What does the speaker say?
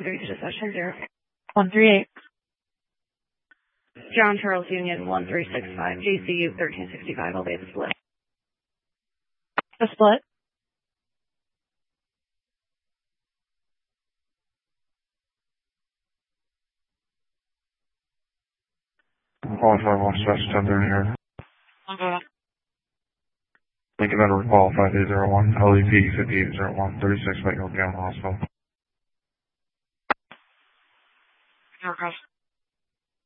3 to session 0. 138. John Charles Union 1365, JCU 1365, obey the split. The split. Qualified 1 special 1030 here. Okay. Lincoln Edward qualified 801, LEP 5801, 36 Lake Hill County Hospital. Okay.